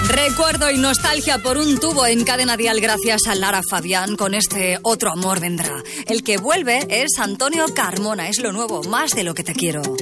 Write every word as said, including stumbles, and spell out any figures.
Recuerdo y nostalgia por un tubo en Cadena Dial gracias a Lara Fabián con este Otro amor vendrá. El que vuelve es Antonio Carmona, es lo nuevo, Más de lo que te quiero.